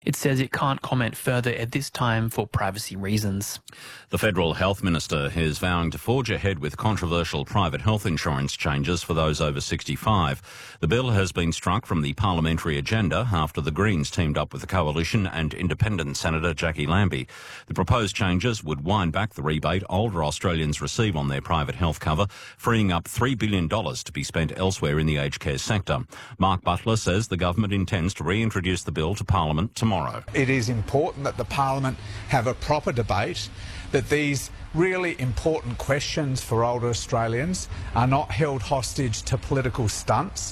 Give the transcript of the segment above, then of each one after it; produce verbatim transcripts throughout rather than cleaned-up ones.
It says it can't comment further at this time for privacy reasons. The Federal Health Minister is vowing to forge ahead with controversial private health insurance changes for those over sixty-five. The bill has been struck from the parliamentary agenda after the Greens teamed up with the Coalition and Independent Senator Jackie Lambie. The proposed changes would wind back the rebate older Australians receive on their private health cover, freeing up three billion dollars to be spent elsewhere in the aged care sector. Mark Butler says the government intends to reintroduce the bill to Parliament tomorrow. It is important that the Parliament have a proper debate, that these really important questions for older Australians are not held hostage to political stunts.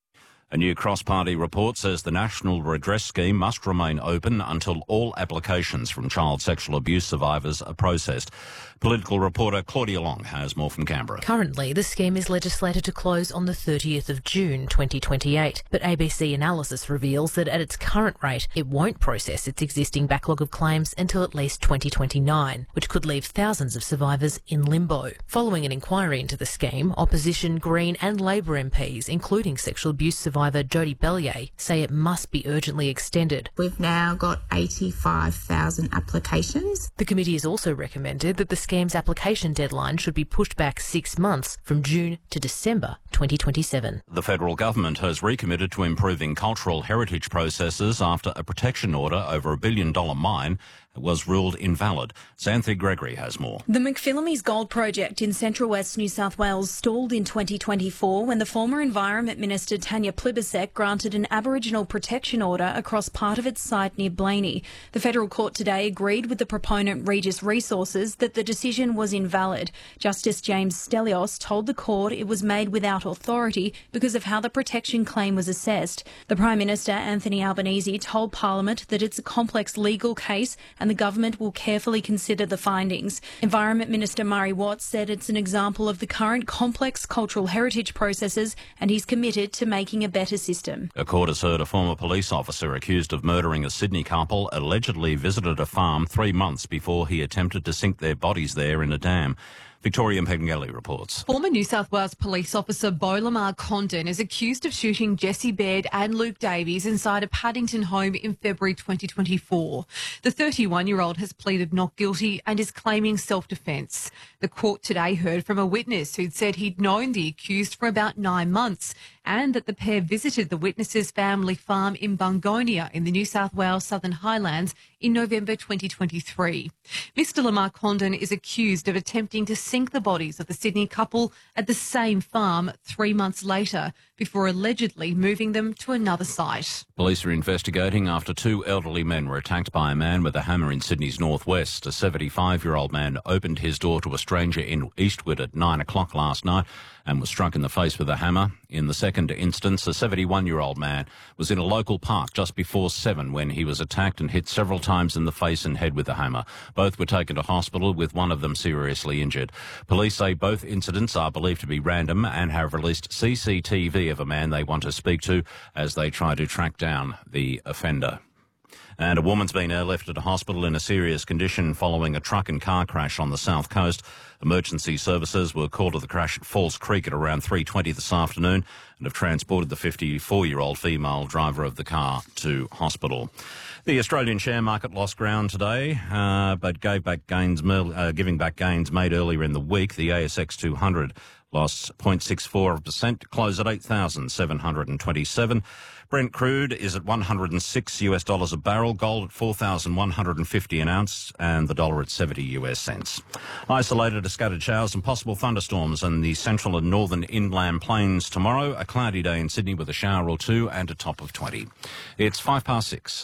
A new cross-party report says the National Redress Scheme must remain open until all applications from child sexual abuse survivors are processed. Political reporter Claudia Long has more from Canberra. Currently, the scheme is legislated to close on the thirtieth of June twenty twenty-eight, but A B C analysis reveals that at its current rate, it won't process its existing backlog of claims until at least twenty twenty-nine, which could leave thousands of survivors in limbo. Following an inquiry into the scheme, opposition, Green and Labor M Ps, including sexual abuse survivor Jodie Bellier, say it must be urgently extended. We've now got eighty-five thousand applications. The committee has also recommended that the scheme's application deadline should be pushed back six months from June to December twenty twenty-seven. The federal government has recommitted to improving cultural heritage processes after a protection order over a billion dollar mine was ruled invalid. Xanthi Gregory has more. The McPhillamys Gold Project in central west New South Wales stalled in twenty twenty-four when the former Environment Minister Tanya Plibersek granted an Aboriginal protection order across part of its site near Blaney. The federal court today agreed with the proponent Regis Resources that the decision was invalid. Justice James Stelios told the court it was made without authority because of how the protection claim was assessed. The Prime Minister Anthony Albanese told Parliament that it's a complex legal case and the government will carefully consider the findings. Environment Minister Murray Watts said it's an example of the current complex cultural heritage processes and he's committed to making a better system. A court has heard a former police officer accused of murdering a Sydney couple allegedly visited a farm three months before he attempted to sink their bodies there in a dam. Victoria Pengelly reports. Former New South Wales police officer Beau Lamar Condon is accused of shooting Jesse Baird and Luke Davies inside a Paddington home in February twenty twenty-four. The thirty-one-year-old has pleaded not guilty and is claiming self-defence. The court today heard from a witness who'd said he'd known the accused for about nine months and that the pair visited the witness's family farm in Bungonia in the New South Wales Southern Highlands in November twenty twenty-three. Mister Lamar Condon is accused of attempting to sink the bodies of the Sydney couple at the same farm three months later before allegedly moving them to another site. Police are investigating after two elderly men were attacked by a man with a hammer in Sydney's northwest. A seventy-five-year-old man opened his door to a stranger in Eastwood at nine o'clock last night and was struck in the face with a hammer. In the second instance, a seventy-one-year-old man was in a local park just before seven when he was attacked and hit several times in the face and head with a hammer. Both were taken to hospital, with one of them seriously injured. Police say both incidents are believed to be random and have released C C T V of a man they want to speak to as they try to track down the offender. And a woman's been airlifted to hospital in a serious condition following a truck and car crash on the south coast. Emergency services were called to the crash at Falls Creek at around three twenty this afternoon and have transported the fifty-four-year-old female driver of the car to hospital. The Australian share market lost ground today, uh, but gave back gains, uh, giving back gains made earlier in the week. The A S X two hundred lost zero point six four percent to close at eight thousand seven hundred twenty-seven. Brent crude is at one hundred six US dollars a barrel, gold at four thousand one hundred fifty an ounce, and the dollar at seventy US cents. Isolated to scattered showers and possible thunderstorms in the central and northern inland plains tomorrow. A cloudy day in Sydney with a shower or two and a top of twenty. It's five past six.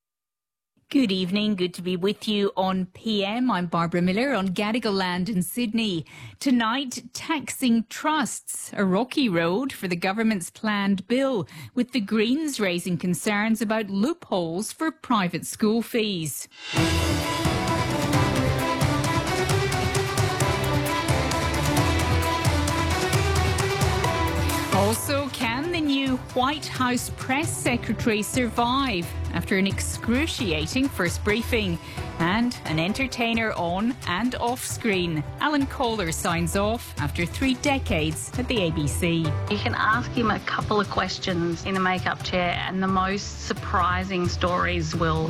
Good evening. Good to be with you on P M. I'm Barbara Miller on Gadigal land in Sydney. Tonight, taxing trusts, a rocky road for the government's planned bill, with the Greens raising concerns about loopholes for private school fees. Also, can the new White House press secretary survive after an excruciating first briefing? And an entertainer on and off screen. Alan Kohler signs off after three decades at the A B C. You can ask him a couple of questions in a makeup chair and the most surprising stories will